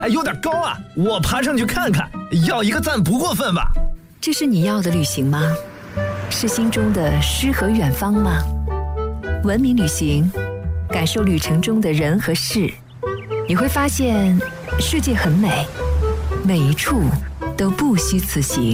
哎，有点高啊，我爬上去看看，要一个赞不过分吧？ 这是你要的旅行吗？是心中的诗和远方吗？文明旅行，感受旅程中的人和事，你会发现世界很美，每一处都不虚此行。